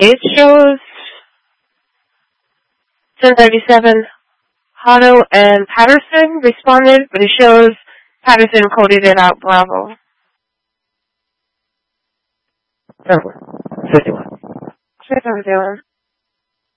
It shows 1037. Hotto and Patterson responded, but it shows Patterson coded it out Bravo. 51. 51.